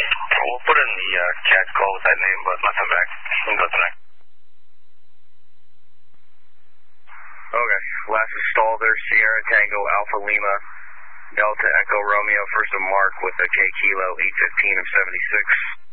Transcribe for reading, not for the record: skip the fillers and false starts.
We'll put in the CAD call with that name, but nothing back. We can go to next. Okay, last install there, Sierra Tango Alpha Lima Delta Echo Romeo, first of Mark with a K Kilo 815 of 76.